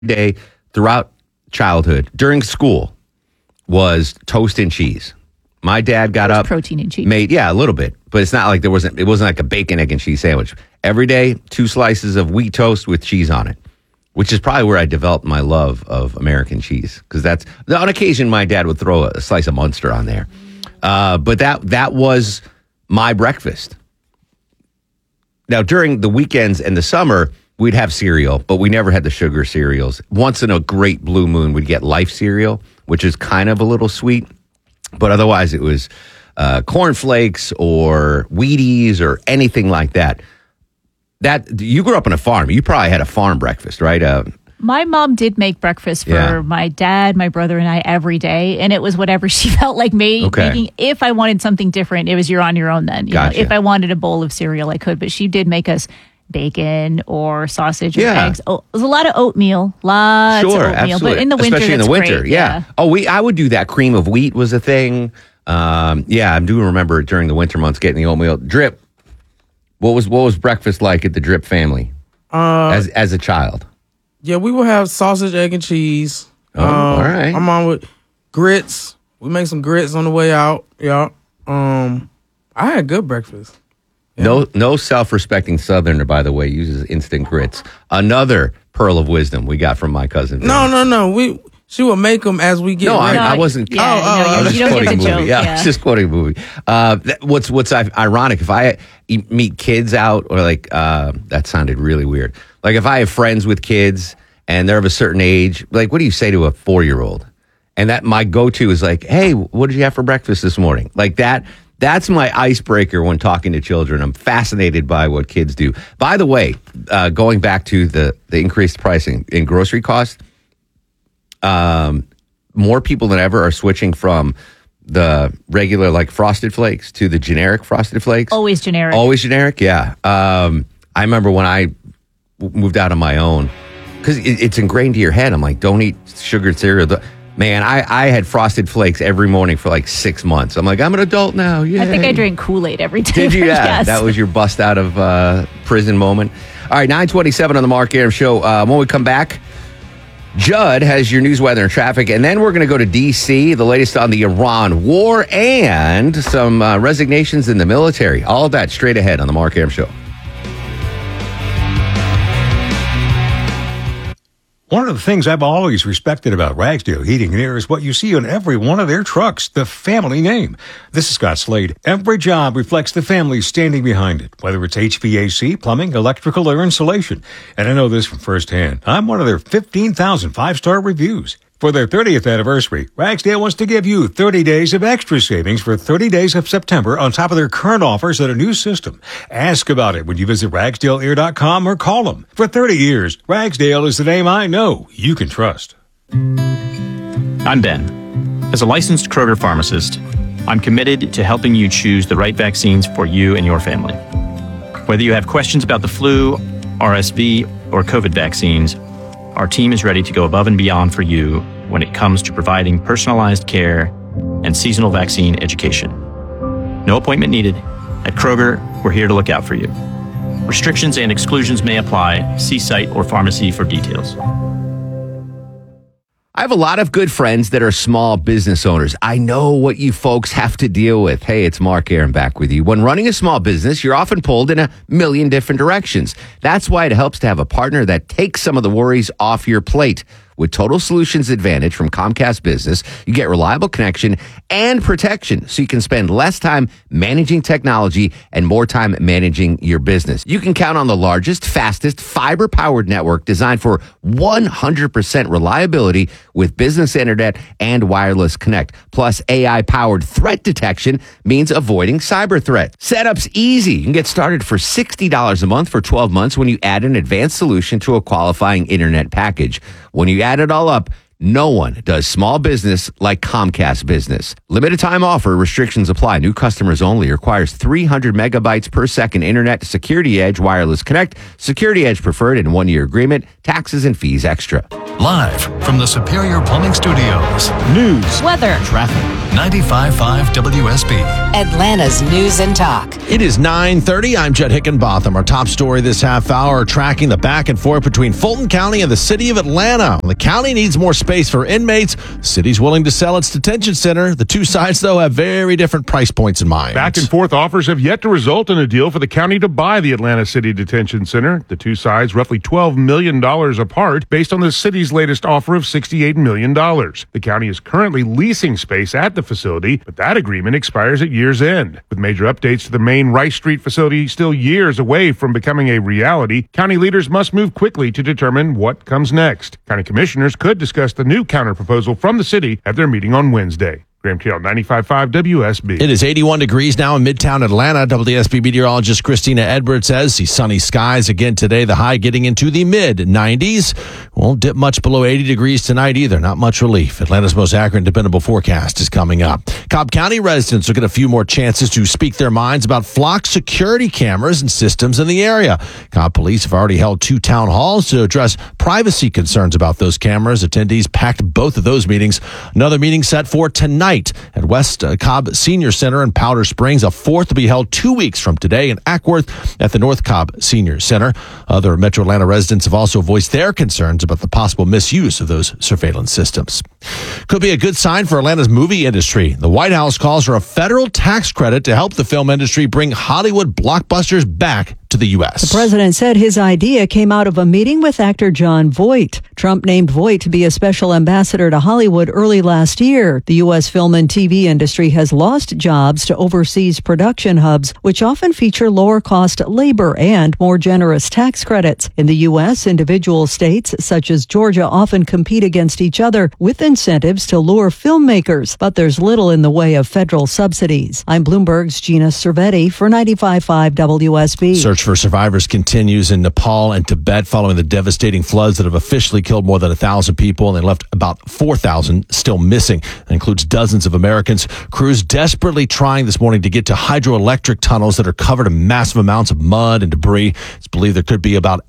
day throughout childhood during school was toast and cheese. My dad got up, protein and cheese. Made a little bit, but it's not like it wasn't like a bacon, egg, and cheese sandwich. Every day, 2 slices of wheat toast with cheese on it, which is probably where I developed my love of American cheese. Because that's on occasion my dad would throw a slice of Munster on there, but that was my breakfast. Now during the weekends and the summer, we'd have cereal, but we never had the sugar cereals. Once in a great blue moon, we'd get Life cereal, which is kind of a little sweet. But otherwise, it was cornflakes or Wheaties or anything like that. That you grew up on a farm. You probably had a farm breakfast, right? My mom did make breakfast for my dad, my brother, and I every day, and it was whatever she felt like making. If I wanted something different, it was you're on your own then. You know, if I wanted a bowl of cereal, I could, but she did make us bacon or sausage or eggs. Oh, there's a lot of oatmeal, lots of oatmeal, absolutely. But in the winter, especially in the winter, great. yeah. Oh, I would do that. Cream of wheat was a thing. I do remember during the winter months getting the oatmeal. Drip. What was breakfast like at the Drip family as a child? Yeah, we would have sausage, egg, and cheese. Oh, all right. My mom would grits. We make some grits on the way out. Yeah. I had good breakfast. Yeah. No self-respecting Southerner, by the way, uses instant grits. Another pearl of wisdom we got from my cousin. No. She would make them as we get ready. I wasn't. Yeah, you don't get the joke. Yeah, I was just quoting a movie. What's ironic, if I meet kids out, or that sounded really weird. Like if I have friends with kids and they're of a certain age, like what do you say to a 4-year-old? And that my go-to is like, hey, what did you have for breakfast this morning? Like that. That's my icebreaker when talking to children. I'm fascinated by what kids do. By the way, going back to the increased pricing in grocery costs, more people than ever are switching from the regular like Frosted Flakes to the generic Frosted Flakes. Always generic. Always generic, yeah. I remember when I moved out on my own, because it's ingrained to your head. I'm like, don't eat sugared cereal. Man, I had Frosted Flakes every morning for like 6 months. I'm like, I'm an adult now. Yay. I think I drank Kool-Aid every day. Did you? Yeah, yes. That was your bust out of prison moment. All right, 9:27 on the Mark Arum Show. When we come back, Judd has your news, weather, and traffic, and then we're going to go to D.C., the latest on the Iran war, and some resignations in the military. All of that straight ahead on the Mark Arum Show. One of the things I've always respected about Ragsdale Heating and Air is what you see on every one of their trucks, the family name. This is Scott Slade. Every job reflects the family standing behind it, whether it's HVAC, plumbing, electrical, or insulation. And I know this from firsthand. I'm one of their 15,000 5-star reviews. For their 30th anniversary, Ragsdale wants to give you 30 days of extra savings for 30 days of September on top of their current offers on a new system. Ask about it when you visit RagsdaleAir.com or call them. For 30 years, Ragsdale is the name I know you can trust. I'm Ben. As a licensed Kroger pharmacist, I'm committed to helping you choose the right vaccines for you and your family. Whether you have questions about the flu, RSV, or COVID vaccines, our team is ready to go above and beyond for you when it comes to providing personalized care and seasonal vaccine education. No appointment needed. At Kroger, we're here to look out for you. Restrictions and exclusions may apply. See site or pharmacy for details. I have a lot of good friends that are small business owners. I know what you folks have to deal with. Hey, it's Mark Arum back with you. When running a small business, you're often pulled in a million different directions. That's why it helps to have a partner that takes some of the worries off your plate. With Total Solutions Advantage from Comcast Business, you get reliable connection and protection so you can spend less time managing technology and more time managing your business. You can count on the largest, fastest, fiber-powered network designed for 100% reliability with business internet and wireless connect. Plus, AI-powered threat detection means avoiding cyber threats. Setup's easy. You can get started for $60 a month for 12 months when you add an advanced solution to a qualifying internet package. When you add it all up, no one does small business like Comcast Business. Limited time offer. Restrictions apply. New customers only. Requires 300 megabytes per second internet. Security Edge Wireless Connect. Security Edge Preferred in 1-year agreement. Taxes and fees extra. Live from the Superior Plumbing Studios. News, weather, traffic. 95.5 WSB. Atlanta's News and Talk. It is 9:30. I'm Judd Hickenbotham. Our top story this half hour, tracking the back and forth between Fulton County and the city of Atlanta. The county needs more space for inmates. The city's willing to sell its detention center. The two sides, though, have very different price points in mind. Back and forth offers have yet to result in a deal for the county to buy the Atlanta City Detention Center. The two sides roughly $12 million apart based on the city's latest offer of $68 million. The county is currently leasing space at the facility, but that agreement expires at year's end. With major updates to the main Rice Street facility still years away from becoming a reality, county leaders must move quickly to determine what comes next. County commissioners could discuss the new counterproposal from the city at their meeting on Wednesday. Graham Teal, 95.5 WSB. It is 81 degrees now in Midtown Atlanta. WSB meteorologist Christina Edwards says see sunny skies again today. The high getting into the mid-90s. Won't dip much below 80 degrees tonight either. Not much relief. Atlanta's most accurate and dependable forecast is coming up. Cobb County residents will get a few more chances to speak their minds about flock security cameras and systems in the area. Cobb police have already held 2 town halls to address privacy concerns about those cameras. Attendees packed both of those meetings. Another meeting set for tonight at West Cobb Senior Center in Powder Springs. A fourth to be held 2 weeks from today in Ackworth at the North Cobb Senior Center. Other Metro Atlanta residents have also voiced their concerns about the possible misuse of those surveillance systems. Could be a good sign for Atlanta's movie industry. The White House calls for a federal tax credit to help the film industry bring Hollywood blockbusters back to the U.S. The president said his idea came out of a meeting with actor Jon Voight. Trump named Voight to be a special ambassador to Hollywood early last year. The U.S. film and TV industry has lost jobs to overseas production hubs, which often feature lower-cost labor and more generous tax credits. In the U.S., individual states such as Georgia often compete against each other with incentives to lure filmmakers, but there's little in the way of federal subsidies. I'm Bloomberg's Gina Cervetti for 95.5 WSB. Search for survivors continues in Nepal and Tibet following the devastating floods that have officially killed more than 1,000 people, and they left about 4,000 still missing. That includes dozens of Americans. Crews desperately trying this morning to get to hydroelectric tunnels that are covered in massive amounts of mud and debris. It's believed there could be about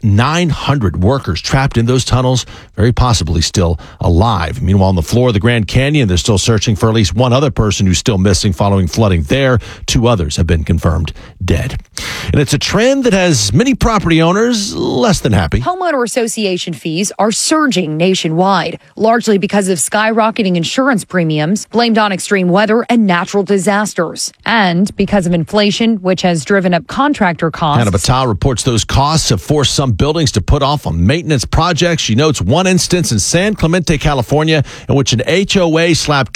900 workers trapped in those tunnels, very possibly still alive. Meanwhile, on the floor of the Grand Canyon, they're still searching for at least one other person who's still missing following flooding there. 2 others have been confirmed dead. And it's a trend that has many property owners less than happy. Homeowner association fees are surging nationwide, largely because of skyrocketing insurance premiums blamed on extreme weather and natural disasters, and because of inflation, which has driven up contractor costs. Hannah Batal reports those costs have forced some buildings to put off on maintenance projects. She notes one instance in San Clemente, California, in which an HOA slapped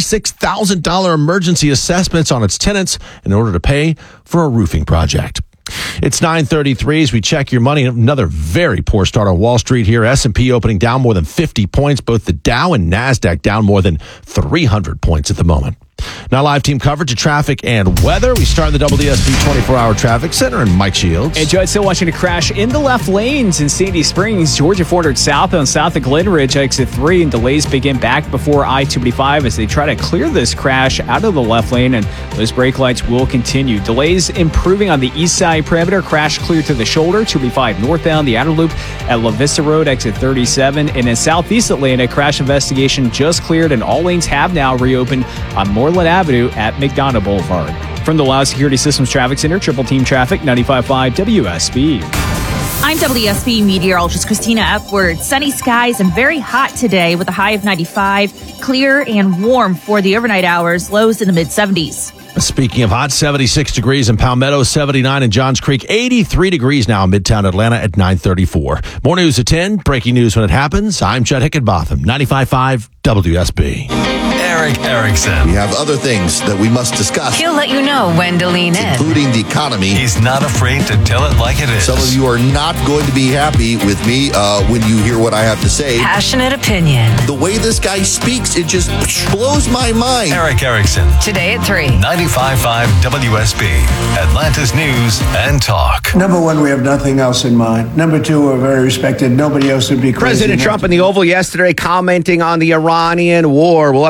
$26,000 emergency assessments on its tenants in order to pay for a roofing project. It's 9:33 as we check your money. Another very poor start on Wall Street here. S&P opening down more than 50 points. Both the Dow and NASDAQ down more than 300 points at the moment. Now live team coverage of traffic and weather. We start in the WSB 24-hour traffic center and Mike Shields. And Judd, still watching a crash in the left lanes in Sandy Springs, Georgia 400 southbound south of Glen Ridge, exit 3, and delays begin back before I-285 as they try to clear this crash out of the left lane, and those brake lights will continue. Delays improving on the east side perimeter, crash cleared to the shoulder, 285 northbound, the outer loop at La Vista Road, exit 37, and in southeast Atlanta, crash investigation just cleared, and all lanes have now reopened on Moreland Avenue at McDonough Boulevard. From the Loud Security Systems Traffic Center, Triple Team Traffic, 95.5 WSB. I'm WSB meteorologist Christina Edwards. Sunny skies and very hot today with a high of 95. Clear and warm for the overnight hours, lows in the mid-70s. Speaking of hot, 76 degrees in Palmetto, 79 in Johns Creek, 83 degrees now in Midtown Atlanta at 9:34. More news at 10, breaking news when it happens. I'm Judd Hickenbotham, 95.5 WSB. Eric Erickson. We have other things that we must discuss. He'll let you know when to lean in. Including the economy. He's not afraid to tell it like it is. Some of you are not going to be happy with me when you hear what I have to say. Passionate opinion. The way this guy speaks, it just blows my mind. Eric Erickson. Today at 3. 95.5 WSB. Atlanta's News and Talk. Number one, we have nothing else in mind. Number two, we're very respected. Nobody else would be crazy. President Trump in the Oval yesterday commenting on the Iranian war. We'll update the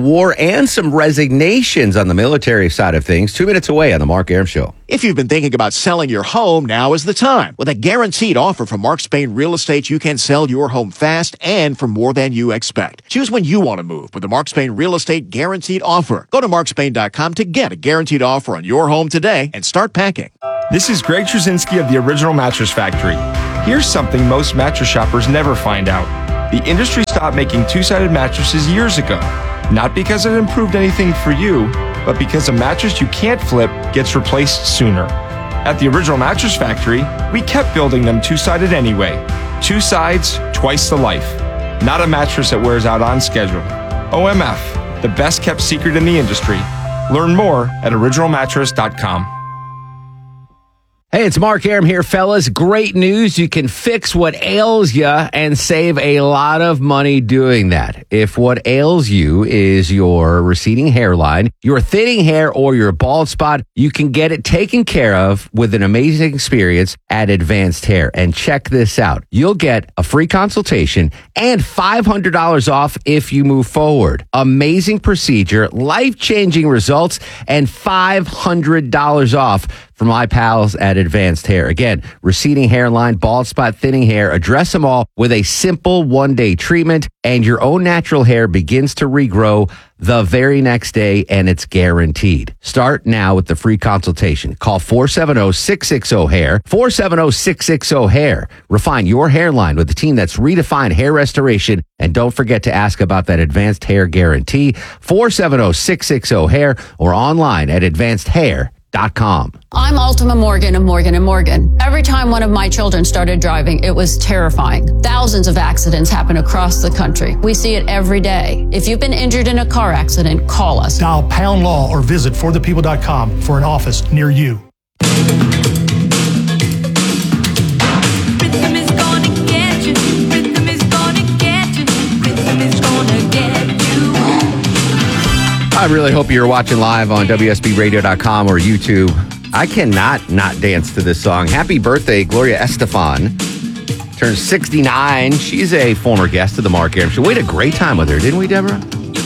war and some resignations on the military side of things. 2 minutes away on the Mark Arum Show. If you've been thinking about selling your home, now is the time. With a guaranteed offer from Mark Spain Real Estate, you can sell your home fast and for more than you expect. Choose when you want to move with the Mark Spain Real Estate Guaranteed Offer. Go to markspain.com to get a guaranteed offer on your home today and start packing. This is Greg Trzynski of the Original Mattress Factory. Here's something most mattress shoppers never find out. The industry stopped making two-sided mattresses years ago. Not because it improved anything for you, but because a mattress you can't flip gets replaced sooner. At the Original Mattress Factory, we kept building them two-sided anyway. Two sides, twice the life. Not a mattress that wears out on schedule. OMF, the best kept secret in the industry. Learn more at originalmattress.com. Hey, it's Mark Arum here, fellas. Great news. You can fix what ails you and save a lot of money doing that. If what ails you is your receding hairline, your thinning hair, or your bald spot, you can get it taken care of with an amazing experience at Advanced Hair. And check this out. You'll get a free consultation and $500 off if you move forward. Amazing procedure, life-changing results, and $500 off from my pals at Advanced Hair. Again, receding hairline, bald spot, thinning hair, address them all with a simple one-day treatment, and your own natural hair begins to regrow the very next day, and it's guaranteed. Start now with the free consultation. Call 470-660-HAIR, 470-660-HAIR. Refine your hairline with a team that's redefined hair restoration, and don't forget to ask about that Advanced Hair Guarantee, 470-660-HAIR, or online at advancedhair.com. I'm Ultima Morgan of Morgan & Morgan. Every time one of my children started driving, it was terrifying. Thousands of accidents happen across the country. We see it every day. If you've been injured in a car accident, call us. Dial pound law or visit forthepeople.com for an office near you. Rhythm is gonna get you. Rhythm is gonna get you. Rhythm is gonna get you. I really hope you're watching live on WSBRadio.com or YouTube. I cannot not dance to this song. Happy birthday, Gloria Estefan. Turns 69. She's a former guest of the Mark Arum Show. We had a great time with her, didn't we, Deborah?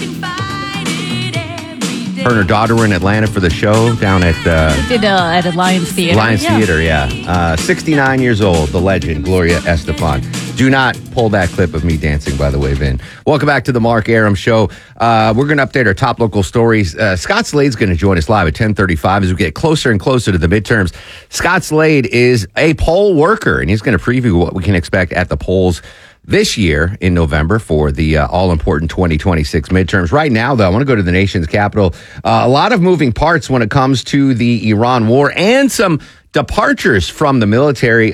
Her and her daughter were in Atlanta for the show down at... at Alliance Theater. Alliance Theater, yeah. 69 years old, the legend, Gloria Estefan. Do not pull that clip of me dancing, by the way, Vin. Welcome back to the Mark Arum Show. We're going to update our top local stories. Scott Slade's going to join us live at 10:35 as we get closer and closer to the midterms. Scott Slade is a poll worker, and he's going to preview what we can expect at the polls this year in November for the all-important 2026 midterms. Right now, though, I want to go to the nation's capital. A lot of moving parts when it comes to the Iran war and some departures from the military.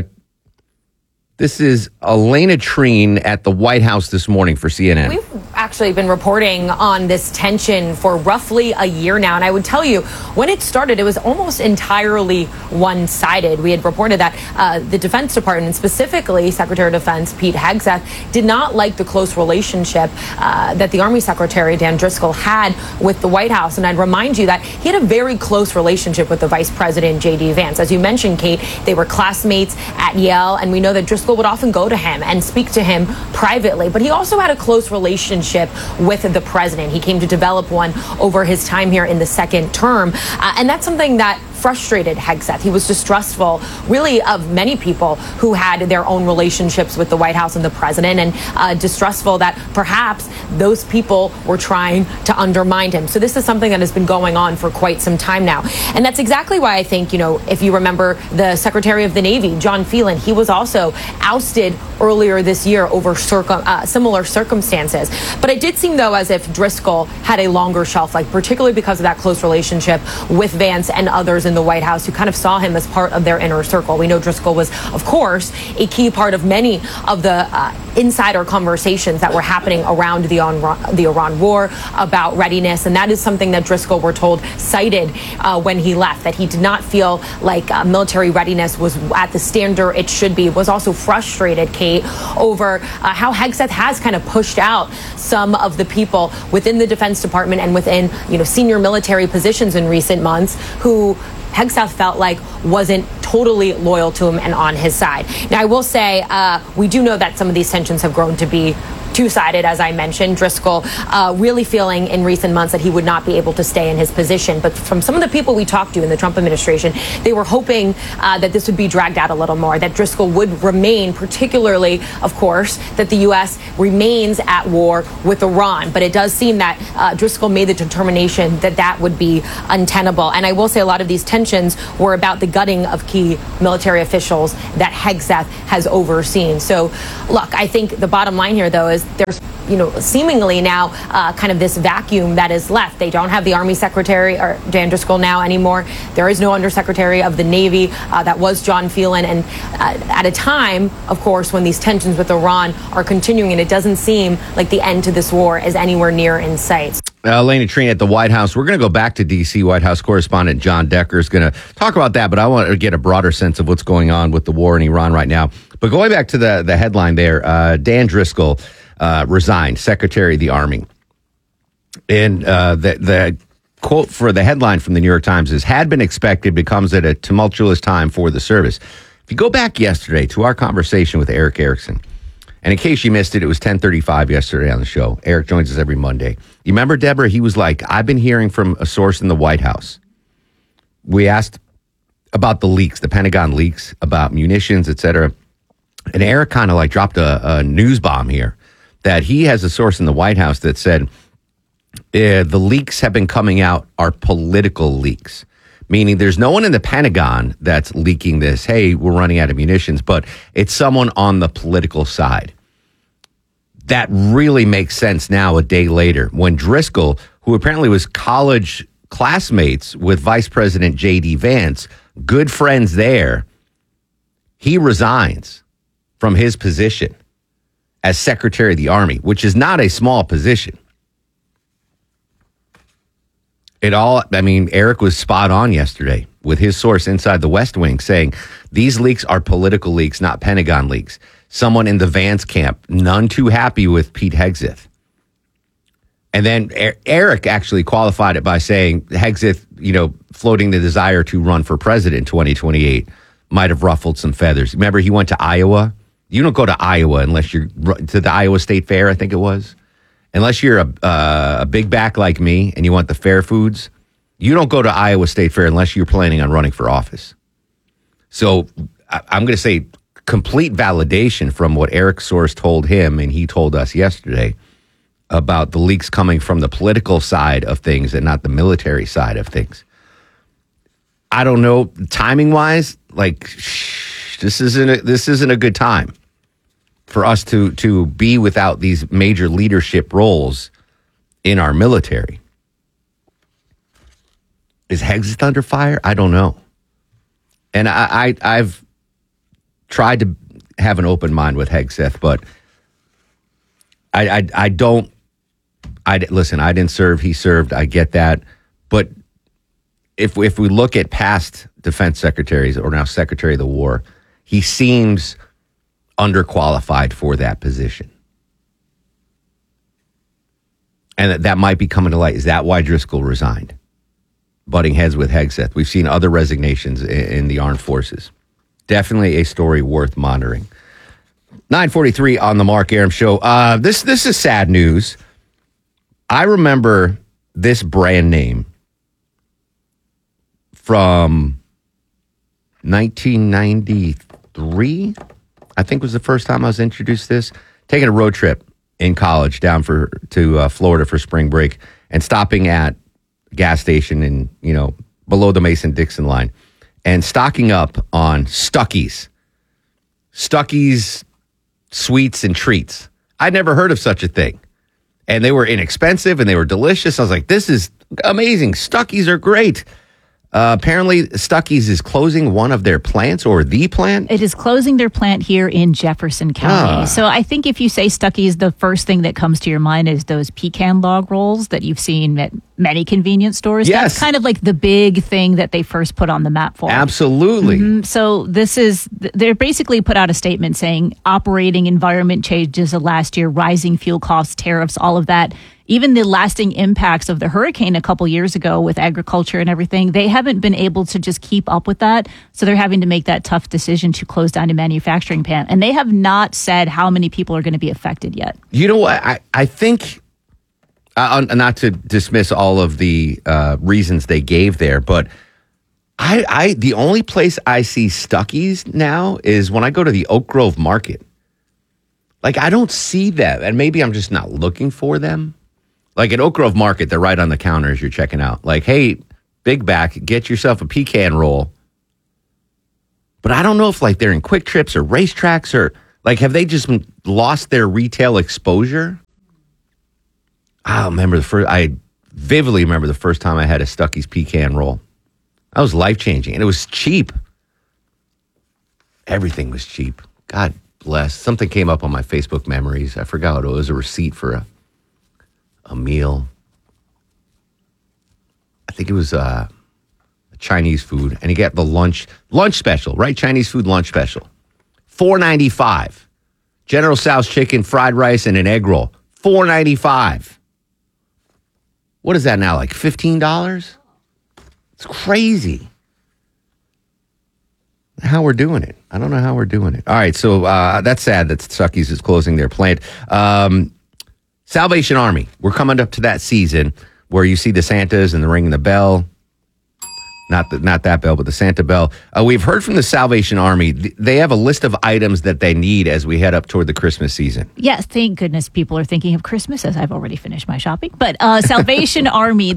This is Elena Treen at the White House this morning for CNN. We've actually been reporting on this tension for roughly a year now. And I would tell you, when it started, it was almost entirely one-sided. We had reported that the Defense Department, and specifically Secretary of Defense Pete Hegseth, did not like the close relationship that the Army Secretary Dan Driscoll had with the White House. And I'd remind you that he had a very close relationship with the Vice President, J.D. Vance. As you mentioned, Kate, they were classmates at Yale, and we know that Driscoll would often go to him and speak to him privately. But he also had a close relationship with the president. He came to develop one over his time here in the second term. And that's something that frustrated Hegseth. He was distrustful, really, of many people who had their own relationships with the White House and the president, and distrustful that perhaps those people were trying to undermine him. So this is something that has been going on for quite some time now. And that's exactly why I think, if you remember the Secretary of the Navy, John Phelan, he was also ousted earlier this year over similar circumstances. But it did seem, though, as if Driscoll had a longer shelf life, particularly because of that close relationship with Vance and others in the White House who kind of saw him as part of their inner circle. We know Driscoll was, of course, a key part of many of the insider conversations that were happening around the Iran war about readiness. And that is something that Driscoll, we're told, cited when he left, that he did not feel like military readiness was at the standard it should be. Was also frustrated, Kate, over how Hegseth has kind of pushed out some of the people within the Defense Department and within, senior military positions in recent months who Hegseth felt like wasn't totally loyal to him and on his side. Now, I will say we do know that some of these tensions have grown to be two-sided, as I mentioned. Driscoll really feeling in recent months that he would not be able to stay in his position. But from some of the people we talked to in the Trump administration, they were hoping that this would be dragged out a little more, that Driscoll would remain, particularly, of course, that the U.S. remains at war with Iran. But it does seem that Driscoll made the determination that that would be untenable. And I will say a lot of these tensions were about the gutting of key military officials that Hegseth has overseen. So, look, I think the bottom line here, though, is there's seemingly now kind of this vacuum that is left. They don't have the Army Secretary, or Dan Driscoll, now anymore. There is no Undersecretary of the Navy. That was John Phelan. And at a time, of course, when these tensions with Iran are continuing, and it doesn't seem like the end to this war is anywhere near in sight. Elena Trina at the White House. We're going to go back to D.C. White House correspondent John Decker is going to talk about that, but I want to get a broader sense of what's going on with the war in Iran right now. But going back to the headline there, Dan Driscoll resigned, Secretary of the Army. And the quote for the headline from the New York Times is, had been expected, becomes at a tumultuous time for the service. If you go back yesterday to our conversation with Eric Erickson, and in case you missed it, it was 10:35 yesterday on the show. Eric joins us every Monday. You remember, Deborah? He was like, I've been hearing from a source in the White House. We asked about the leaks, the Pentagon leaks about munitions, et cetera. And Eric kind of like dropped a news bomb here that he has a source in the White House that said the leaks have been coming out are political leaks, meaning there's no one in the Pentagon that's leaking this. Hey, we're running out of munitions, but it's someone on the political side. That really makes sense now, a day later, when Driscoll, who apparently was college classmates with Vice President J.D. Vance, good friends there, he resigns from his position as Secretary of the Army, which is not a small position. Eric was spot on yesterday with his source inside the West Wing saying these leaks are political leaks, not Pentagon leaks. Someone in the Vance camp, none too happy with Pete Hegseth. And then Eric actually qualified it by saying Hegseth, floating the desire to run for president in 2028 might have ruffled some feathers. Remember, he went to Iowa. You don't go to Iowa unless you're to the Iowa State Fair, I think it was. Unless you're a big back like me and you want the fair foods, you don't go to Iowa State Fair unless you're planning on running for office. So I'm going to say complete validation from what Eric's source told him and he told us yesterday about the leaks coming from the political side of things and not the military side of things. I don't know, timing wise, this isn't a good time for us to be without these major leadership roles in our military. Is Hegseth under fire? I don't know. And I've tried to have an open mind with Hegseth, but listen, I didn't serve, he served, I get that. But if we look at past defense secretaries or now Secretary of the War, he seems underqualified for that position. And that might be coming to light. Is that why Driscoll resigned? Butting heads with Hegseth. We've seen other resignations in the armed forces. Definitely a story worth monitoring. 9:43 on the Mark Arum Show. This is sad news. I remember this brand name from 1993, I think was the first time I was introduced to this. Taking a road trip in college down to Florida for spring break and stopping at a gas station in, below the Mason-Dixon line and stocking up on Stuckey's sweets and treats. I'd never heard of such a thing. And they were inexpensive and they were delicious. I was like, this is amazing. Stuckey's are great. Apparently, Stuckey's is closing one of their plants, or the plant. It is closing their plant here in Jefferson County. So I think if you say Stuckey's, the first thing that comes to your mind is those pecan log rolls that you've seen at many convenience stores. Yes. That's kind of like the big thing that they first put on the map for. Absolutely. So they're basically put out a statement saying operating environment changes of last year, rising fuel costs, tariffs, all of that. Even the lasting impacts of the hurricane a couple years ago with agriculture and everything, they haven't been able to just keep up with that. So they're having to make that tough decision to close down a manufacturing plant. And they have not said how many people are going to be affected yet. You know what? I think, not to dismiss all of the reasons they gave there, but the only place I see Stuckey's now is when I go to the Oak Grove Market. Like, I don't see them, and maybe I'm just not looking for them. Like at Oak Grove Market, they're right on the counter as you're checking out. Like, hey, Big Back, get yourself a pecan roll. But I don't know if like they're in Quick Trips or racetracks or like, have they just lost their retail exposure? I vividly remember the first time I had a Stuckey's pecan roll. That was life-changing, and it was cheap. Everything was cheap. God bless. Something came up on my Facebook memories. I forgot what it was. A receipt for a meal. I think it was a Chinese food, and you get the lunch special, right? Chinese food lunch special. $4.95. General Tso's chicken, fried rice, and an egg roll. $4.95. What is that now, like $15? It's crazy how we're doing it. I don't know how we're doing it. All right, so that's sad that Stuckey's is closing their plant. Salvation Army, we're coming up to that season where you see the Santas and the ringing the bell. Not that bell, but the Santa bell. We've heard from the Salvation Army. They have a list of items that they need as we head up toward the Christmas season. Yes, thank goodness people are thinking of Christmas as I've already finished my shopping. But Salvation Army,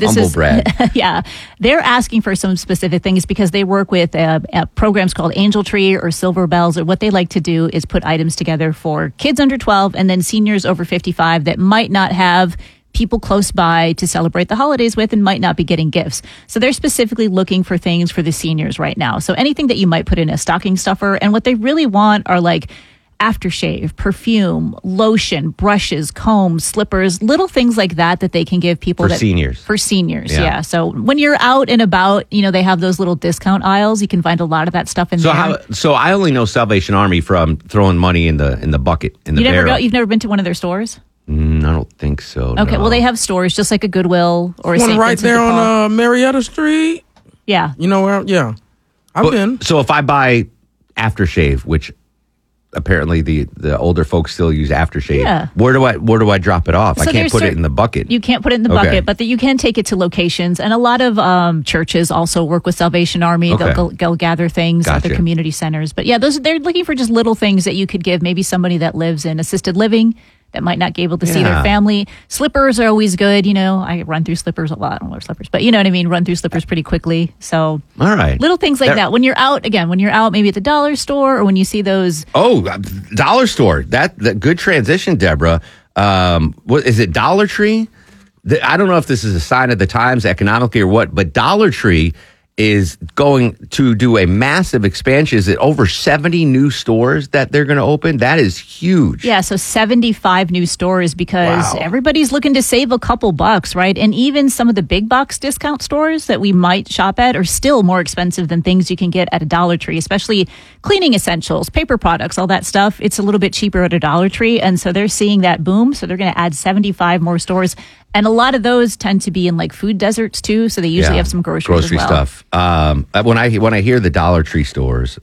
yeah, they're asking for some specific things because they work with programs called Angel Tree or Silver Bells. Or what they like to do is put items together for kids under 12 and then seniors over 55 that might not have people close by to celebrate the holidays with and might not be getting gifts. So they're specifically looking for things for the seniors right now. So anything that you might put in a stocking stuffer. And what they really want are like aftershave, perfume, lotion, brushes, combs, slippers, little things like that they can give people. For seniors. For seniors, yeah. So when you're out and about, they have those little discount aisles. You can find a lot of that stuff in there. So I only know Salvation Army from throwing money in the bucket, in the barrel. You've never been to one of their stores? I don't think so. Okay, no. Well, they have stores just like a Goodwill or a one St. right Vincent there de Paul. on Marietta Street. Yeah. You know where? Yeah. I've been. So if I buy aftershave, which apparently the older folks still use aftershave, where do I drop it off? So I can't put it in the bucket. You can't put it in the bucket, but you can take it to locations. And a lot of churches also work with Salvation Army. Okay. They'll gather things at their community centers. But yeah, they're looking for just little things that you could give maybe somebody that lives in assisted living that might not be able to see their family. Slippers are always good. I run through slippers a lot. I don't wear slippers, but you know what I mean? Run through slippers pretty quickly. So all right. Little things like that. When you're out maybe at the dollar store or when you see those. Oh, dollar store. That good transition, Deborah. What is it? Dollar Tree? I don't know if this is a sign of the times economically or what, but Dollar Tree is going to do a massive expansion. Is it over 70 new stores that they're going to open? That is huge. Yeah, so 75 new stores because everybody's looking to save a couple bucks, right? And even some of the big box discount stores that we might shop at are still more expensive than things you can get at a Dollar Tree, especially cleaning essentials, paper products, all that stuff. It's a little bit cheaper at a Dollar Tree. And so they're seeing that boom. So they're going to add 75 more stores. And a lot of those tend to be in like food deserts too, so they usually have some groceries as well. Stuff. When I hear the Dollar Tree stores,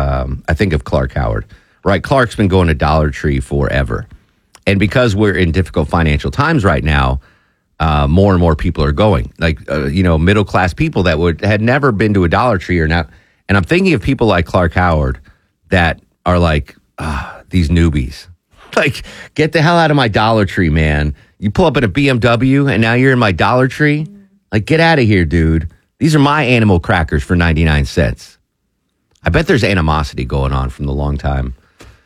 I think of Clark Howard. Right, Clark's been going to Dollar Tree forever, and because we're in difficult financial times right now, more and more people are going. Like middle class people that had never been to a Dollar Tree are now. And I'm thinking of people like Clark Howard that are like these newbies. Like, get the hell out of my Dollar Tree, man. You pull up in a BMW and now you're in my Dollar Tree? Like, get out of here, dude. These are my animal crackers for 99 cents. I bet there's animosity going on from the longtime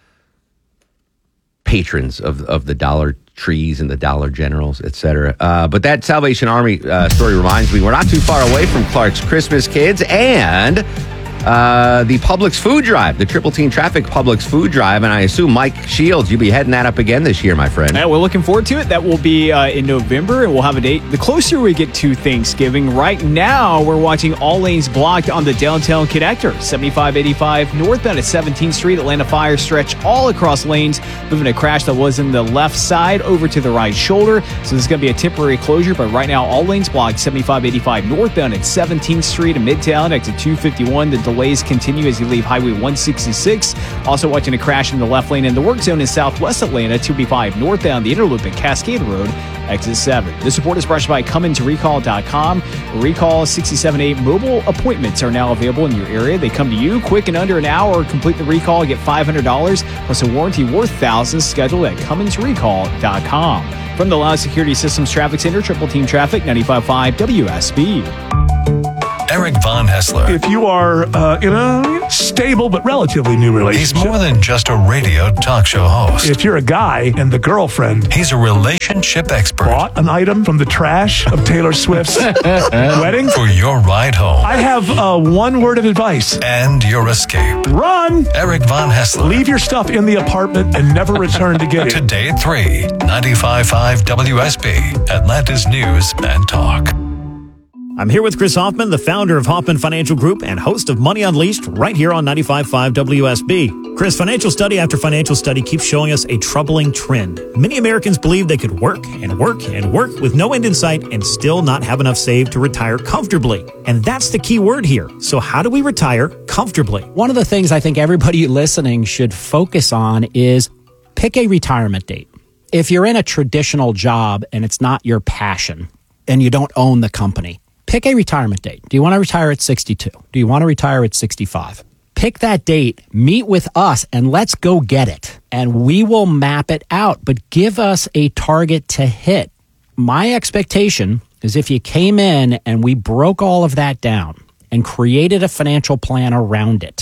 patrons of the Dollar Trees and the Dollar Generals, etc. But that Salvation Army story reminds me we're not too far away from Clark's Christmas, kids. And the Publix Food Drive, the Triple Team Traffic Publix Food Drive, and I assume Mike Shields, you'll be heading that up again this year, my friend. Yeah, we're looking forward to it. That will be in November, and we'll have a date the closer we get to Thanksgiving. Right now, we're watching all lanes blocked on the downtown connector, 7585 northbound at 17th Street. Atlanta fire stretch all across lanes, moving a crash that was in the left side over to the right shoulder. So this is going to be a temporary closure, but right now, all lanes blocked, 7585 northbound at 17th Street in Midtown, exit 251. The delays continue as you leave Highway 166. Also watching a crash in the left lane in the work zone in Southwest Atlanta, 285 northbound, the Interloop at Cascade Road, exit 7. This report is brought to you by ComInToRecall.com. Recall 67A mobile appointments are now available in your area. They come to you quick in under an hour. Complete the recall, get $500 plus a warranty worth thousands. Scheduled at ComInToRecall.com. From the Loud Security Systems Traffic Center, Triple Team Traffic, 95.5 WSB. Eric Von Hessler. If you are in a stable but relatively new relationship. He's more than just a radio talk show host. If you're a guy and the girlfriend. He's a relationship expert. Bought an item from the trash of Taylor Swift's wedding. For your ride home. I have one word of advice. And your escape. Run! Eric Von Hessler. Leave your stuff in the apartment and never return to get it. Today at 3, 95.5 WSB, Atlanta's News and Talk. I'm here with Chris Hoffman, the founder of Hoffman Financial Group and host of Money Unleashed right here on 95.5 WSB. Chris, financial study after financial study keeps showing us a troubling trend. Many Americans believe they could work and work and work with no end in sight and still not have enough saved to retire comfortably. And that's the key word here. So how do we retire comfortably? One of the things I think everybody listening should focus on is pick a retirement date. If you're in a traditional job and it's not your passion and you don't own the company, pick a retirement date. Do you want to retire at 62? Do you want to retire at 65? Pick that date, meet with us, and let's go get it. And we will map it out, but give us a target to hit. My expectation is if you came in and we broke all of that down and created a financial plan around it,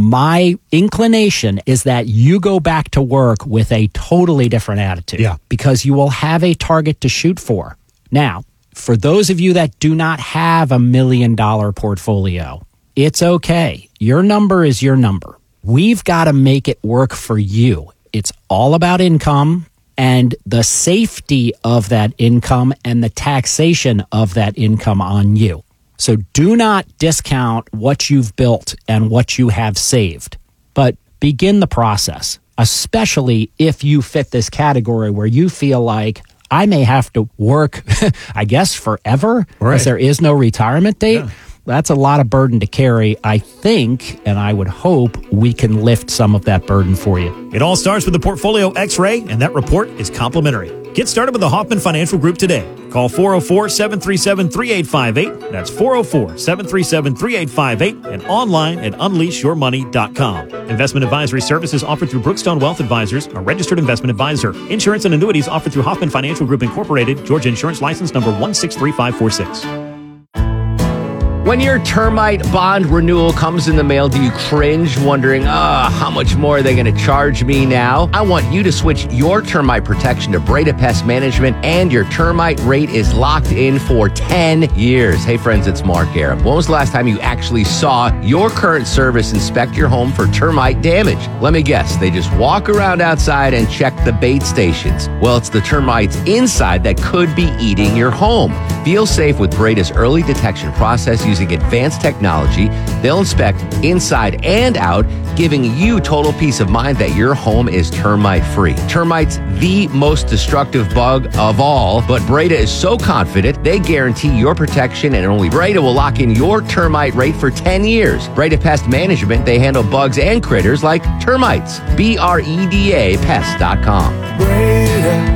my inclination is that you go back to work with a totally different attitude. Yeah. Because you will have a target to shoot for. Now, for those of you that do not have $1 million portfolio, it's okay. Your number is your number. We've got to make it work for you. It's all about income and the safety of that income and the taxation of that income on you. So do not discount what you've built and what you have saved, but begin the process, especially if you fit this category where you feel like I may have to work, I guess, forever, because there is no retirement date. Yeah. That's a lot of burden to carry. I think, and I would hope, we can lift some of that burden for you. It all starts with the Portfolio X-Ray, and that report is complimentary. Get started with the Hoffman Financial Group today. Call 404-737-3858. That's 404-737-3858 and online at unleashyourmoney.com. Investment advisory services offered through Brookstone Wealth Advisors, a registered investment advisor. Insurance and annuities offered through Hoffman Financial Group Incorporated, Georgia Insurance License number 163546. When your termite bond renewal comes in the mail, do you cringe wondering, how much more are they going to charge me now? I want you to switch your termite protection to Breda Pest Management, and your termite rate is locked in for 10 years. Hey friends, it's Mark Arum. When was the last time you actually saw your current service inspect your home for termite damage? Let me guess, they just walk around outside and check the bait stations. Well, it's the termites inside that could be eating your home. Feel safe with Breda's early detection process using advanced technology. They'll inspect inside and out, giving you total peace of mind that your home is termite free. Termites, the most destructive bug of all, but Breda is so confident they guarantee your protection, and only Breda will lock in your termite rate for 10 years. Breda Pest Management, they handle bugs and critters like termites. BREDA Pest.com. Breda,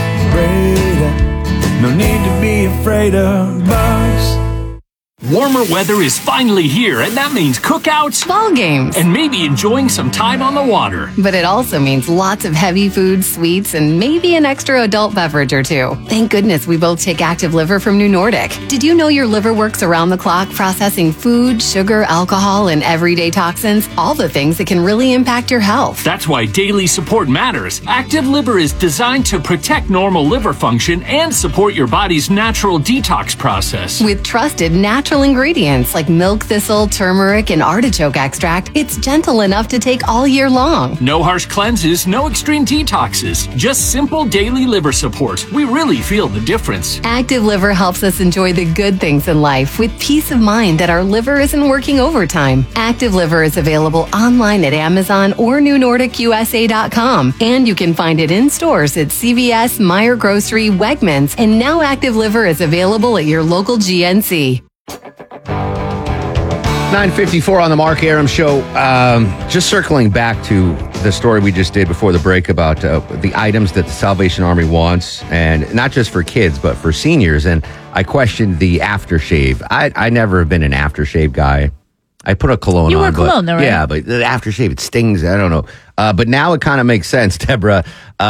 no need to be afraid of bugs. Warmer weather is finally here, and that means cookouts, ball games, and maybe enjoying some time on the water. But it also means lots of heavy food, sweets, and maybe an extra adult beverage or two. Thank goodness we both take Active Liver from New Nordic. Did you know your liver works around the clock processing food, sugar, alcohol, and everyday toxins? All the things that can really impact your health. That's why daily support matters. Active Liver is designed to protect normal liver function and support your body's natural detox process. With trusted, natural natural ingredients like milk thistle, turmeric, and artichoke extract, it's gentle enough to take all year long. No harsh cleanses, no extreme detoxes, just simple daily liver support. We really feel the difference. Active Liver helps us enjoy the good things in life with peace of mind that our liver isn't working overtime. Active Liver is available online at Amazon or NewNordicUSA.com, and you can find it in stores at CVS, Meijer Grocery, Wegmans, and now Active Liver is available at your local GNC. 9:54 on the Mark Arum Show. Just circling back to the story we just did before the break about the items that the Salvation Army wants, and not just for kids, but for seniors. And I questioned the aftershave. I never have been an aftershave guy. I put a cologne on. You wear cologne, though, right? Yeah, but the aftershave, it stings. I don't know. But now it kind of makes sense, Deborah.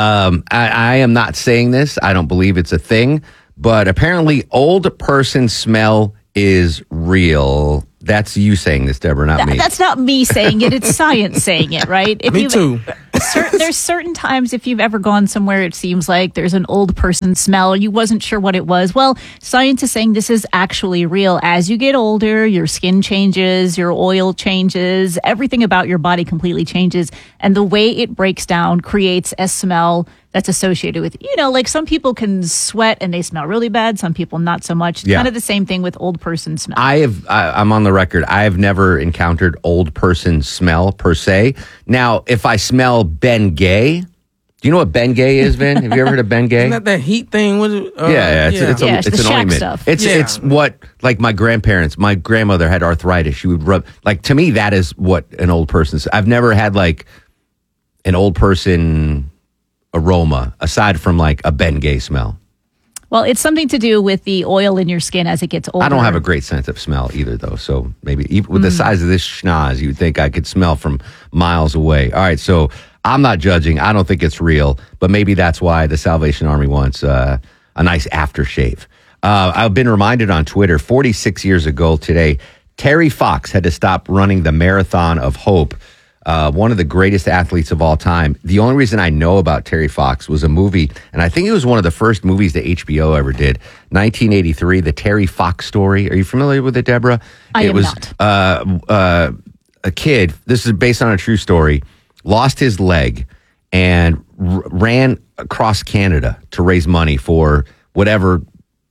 I am not saying this. I don't believe it's a thing. But apparently, old person smell is real. That's you saying this, Deborah, not me. That's not me saying it. It's science saying it, right? Me too. There's certain times if you've ever gone somewhere, it seems like there's an old person smell. You wasn't sure what it was. Well, science is saying this is actually real. As you get older, your skin changes, your oil changes, everything about your body completely changes. And the way it breaks down creates a smell that's associated with, like some people can sweat and they smell really bad. Some people not so much. It's kind of the same thing with old person smell. I'm on the record. I have never encountered old person smell per se. Now, if I smell Ben Gay, do you know what Ben Gay is, Vin? Have you ever heard of Ben Gay? Isn't that that heat thing? It's an ointment. Stuff. It's what, like my grandmother had arthritis. She would rub, like, to me, that is what an old person. I've never had like an old person aroma aside from like a Ben Gay smell. Well, it's something to do with the oil in your skin as it gets older. I don't have a great sense of smell either, though. So maybe even with the size of this schnoz, you would think I could smell from miles away. All right, so I'm not judging. I don't think it's real, but maybe that's why the Salvation Army wants a nice aftershave. I've been reminded on Twitter, 46 years ago today, Terry Fox had to stop running the Marathon of Hope. One of the greatest athletes of all time. The only reason I know about Terry Fox was a movie, and I think it was one of the first movies that HBO ever did, 1983, The Terry Fox Story. Are you familiar with it, Deborah? I am not. A kid, this is based on a true story, lost his leg and ran across Canada to raise money for whatever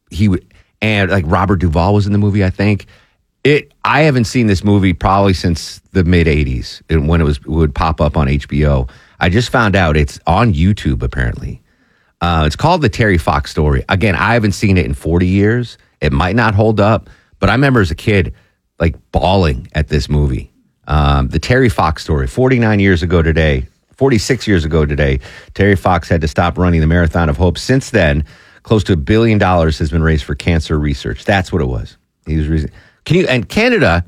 and like Robert Duvall was in the movie, I think. I haven't seen this movie probably since the mid-'80s when it would pop up on HBO. I just found out it's on YouTube, apparently. It's called The Terry Fox Story. Again, I haven't seen it in 40 years. It might not hold up, but I remember as a kid, like, bawling at this movie. The Terry Fox Story, 46 years ago today, Terry Fox had to stop running the Marathon of Hope. Since then, close to $1 billion has been raised for cancer research. That's what it was. He was and Canada,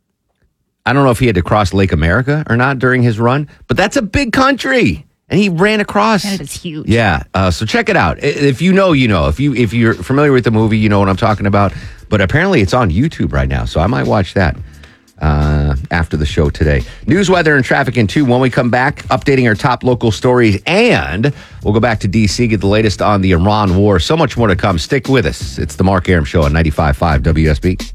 I don't know if he had to cross Lake America or not during his run, but that's a big country, and he ran across. Canada's huge. Yeah, so check it out. If you know, you know. If you're familiar with the movie, you know what I'm talking about. But apparently, it's on YouTube right now, so I might watch that after the show today. News, weather, and traffic in 2. When we come back, updating our top local stories, and we'll go back to D.C., get the latest on the Iran war. So much more to come. Stick with us. It's the Mark Arum Show on 95.5 WSB.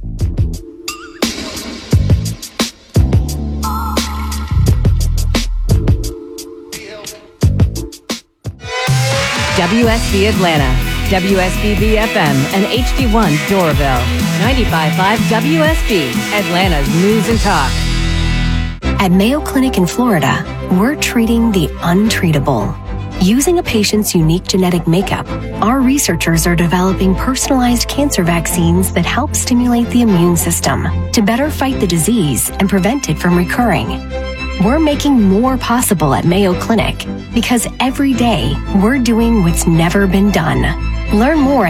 WSB Atlanta, WSBB FM, and HD1 Doraville. 95.5 WSB, Atlanta's news and talk. At Mayo Clinic in Florida, we're treating the untreatable. Using a patient's unique genetic makeup, our researchers are developing personalized cancer vaccines that help stimulate the immune system to better fight the disease and prevent it from recurring. We're making more possible at Mayo Clinic because every day we're doing what's never been done. Learn more at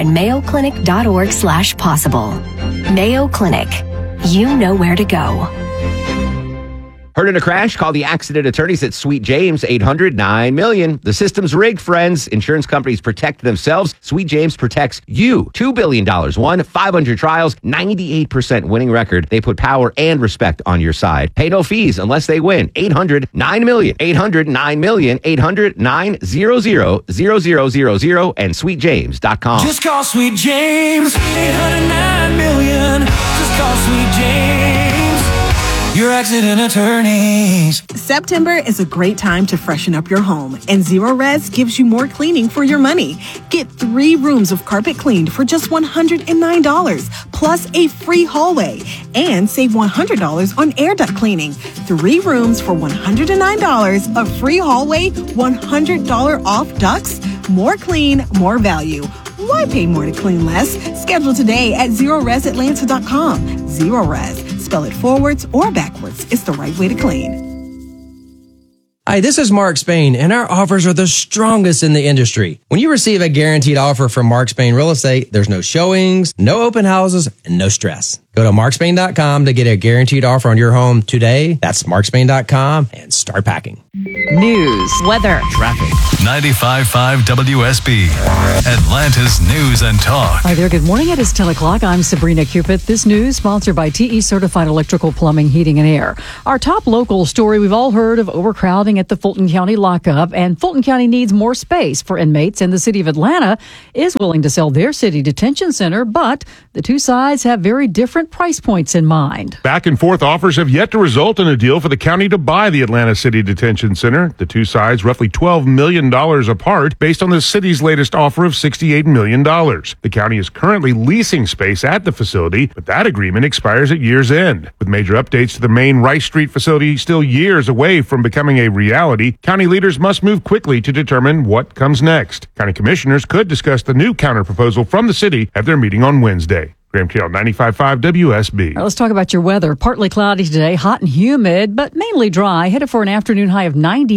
mayoclinic.org/possible. Mayo Clinic. You know where to go. Heard in a crash? Call the accident attorneys at Sweet James, 800-9-million. The system's rigged, friends. Insurance companies protect themselves. Sweet James protects you. $2 billion won, 500 trials, 98% winning record. They put power and respect on your side. Pay no fees unless they win. 800-9-million. 800-9-million. 800-900-0000 and sweetjames.com. Just call Sweet James. 809 million. Just call Sweet James. Your accident attorneys. September is a great time to freshen up your home, and Zero Res gives you more cleaning for your money. Get 3 rooms of carpet cleaned for just $109, plus a free hallway, and save $100 on air duct cleaning. 3 rooms for $109, a free hallway, $100 off ducts. More clean, more value. Why pay more to clean less? Schedule today at ZeroResAtlanta.com. Zero Res. Spell it forwards or backwards. It's the right way to clean. Hi, this is Mark Spain, and our offers are the strongest in the industry. When you receive a guaranteed offer from Mark Spain Real Estate, there's no showings, no open houses, and no stress. Go to markspain.com to get a guaranteed offer on your home today. That's markspain.com and start packing. News, weather, traffic. 95.5 WSB, Atlanta's News and Talk. Hi there, good morning. It is 10 o'clock. I'm Sabrina Cupid. This news sponsored by TE Certified Electrical Plumbing, Heating and Air. Our top local story, we've all heard of overcrowding at the Fulton County lockup, and Fulton County needs more space for inmates, and the city of Atlanta is willing to sell their city detention center, but the two sides have very different price points in mind. Back and forth offers have yet to result in a deal for the county to buy the Atlanta City Detention Center. The two sides roughly $12 million apart based on the city's latest offer of $68 million. The county is currently leasing space at the facility, but that agreement expires at year's end. With major updates to the main Rice Street facility still years away from becoming a reality, county leaders must move quickly to determine what comes next. County commissioners could discuss the new counterproposal from the city at their meeting on Wednesday. Graham Taylor, 95.5 WSB. All right, let's talk about your weather. Partly cloudy today, hot and humid, but mainly dry. Headed for an afternoon high of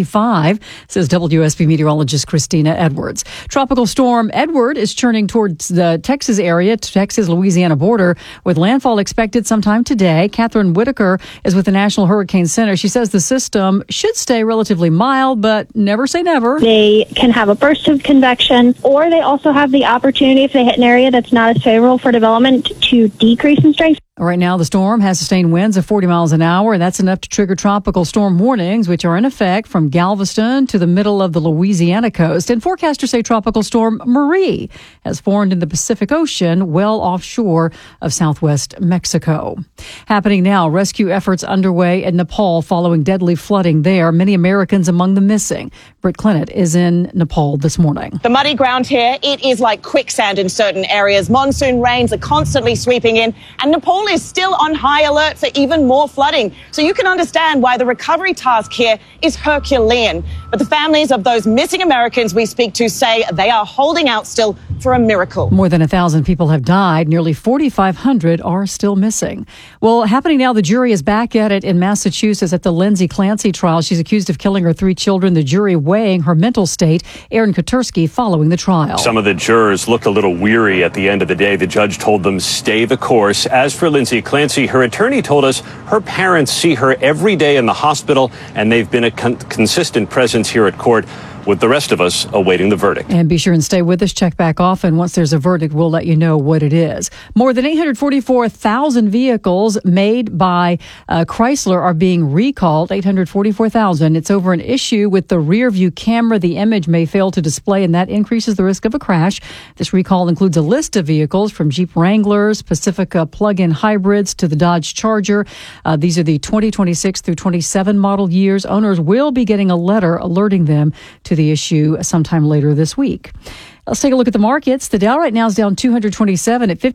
95, says WSB meteorologist Christina Edwards. Tropical storm Edward is churning towards the Texas area, to Texas-Louisiana border, with landfall expected sometime today. Catherine Whitaker is with the National Hurricane Center. She says the system should stay relatively mild, but never say never. They can have a burst of convection, or they also have the opportunity, if they hit an area that's not as favorable for development, to decrease in strength. Right now, the storm has sustained winds of 40 miles an hour, and that's enough to trigger tropical storm warnings, which are in effect from Galveston to the middle of the Louisiana coast. And forecasters say Tropical Storm Marie has formed in the Pacific Ocean, well offshore of southwest Mexico. Happening now, rescue efforts underway in Nepal following deadly flooding there. Many Americans among the missing. Britt Clennett is in Nepal this morning. The muddy ground here, it is like quicksand in certain areas. Monsoon rains are constantly sweeping in, and Nepal is still on high alert for even more flooding. So you can understand why the recovery task here is Herculean. But the families of those missing Americans we speak to say they are holding out still for a miracle. More than 1,000 people have died. Nearly 4,500 are still missing. Well, happening now, the jury is back at it in Massachusetts at the Lindsay Clancy trial. She's accused of killing her 3 children. The jury weighing her mental state. Aaron Kotursky following the trial. Some of the jurors looked a little weary at the end of the day. The judge told them stay the course. As for Lindsay Clancy, her attorney told us her parents see her every day in the hospital, and they've been a consistent presence here at court, with the rest of us awaiting the verdict. And be sure and stay with us. Check back often. Once there's a verdict, we'll let you know what it is. More than 844,000 vehicles made by Chrysler are being recalled. 844,000. It's over an issue with the rear view camera. The image may fail to display, and that increases the risk of a crash. This recall includes a list of vehicles from Jeep Wranglers, Pacifica plug-in hybrids to the Dodge Charger. These are the 2026 through 27 model years. Owners will be getting a letter alerting them to the issue sometime later this week. Let's take a look at the markets. The Dow right now is down 227 at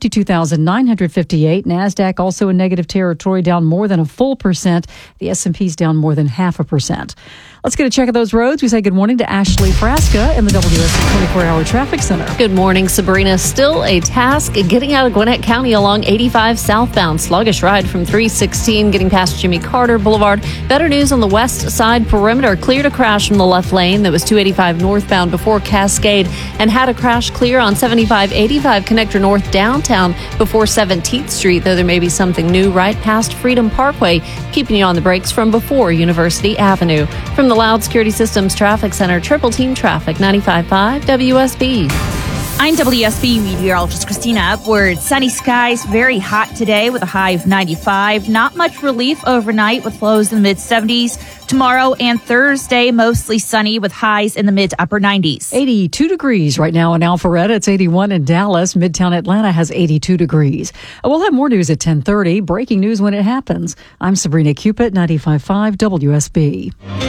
52,958. NASDAQ also in negative territory, down more than a full percent. The S&P's down more than 0.5%. Let's get a check of those roads. We say good morning to Ashley Frasca in the WSB 24-hour traffic center. Good morning, Sabrina. Still a task getting out of Gwinnett County along 85 southbound. Sluggish ride from 316 getting past Jimmy Carter Boulevard. Better news on the west side perimeter. Clear to crash from the left lane. That was 285 northbound before Cascade. And had a crash clear on 7585 Connector North downtown before 17th Street, though there may be something new right past Freedom Parkway, keeping you on the brakes from before University Avenue. From the Loud Security Systems Traffic Center, Triple Team Traffic, 95.5 WSB. I'm WSB meteorologist Christina Upward. Sunny skies, very hot today with a high of 95. Not much relief overnight with lows in the mid-70s. Tomorrow and Thursday, mostly sunny with highs in the mid to upper 90s. 82 degrees right now in Alpharetta. It's 81 in Dallas. Midtown Atlanta has 82 degrees. We'll have more news at 10:30. Breaking news when it happens. I'm Sabrina Cupid, 95.5 WSB.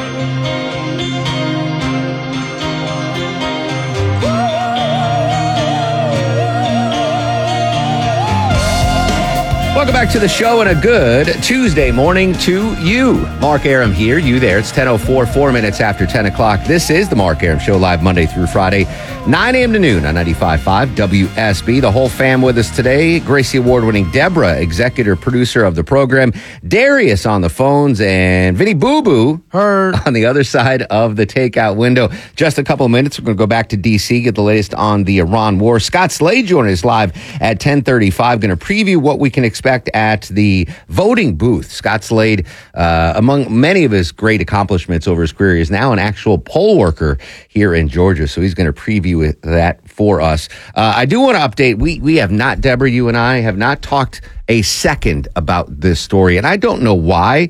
Welcome back to the show and a good Tuesday morning to you. Mark Arum here, you there. It's 10:04, 4 minutes after 10 o'clock. This is the Mark Arum Show, live Monday through Friday, 9 a.m. to noon on 95.5 WSB. The whole fam with us today. Gracie Award-winning Deborah, executive producer of the program. Darius on the phones, and Vinny Boo Boo on the other side of the takeout window. Just a couple of minutes, we're going to go back to D.C., get the latest on the Iran war. Scott Slade joining us live at 10:35. Going to preview what we can expect at the voting booth. Scott Slade, among many of his great accomplishments over his career, is now an actual poll worker here in Georgia. So he's going to preview that for us. I do want to update. We have not, Deborah, you and I have not talked a second about this story, and I don't know why.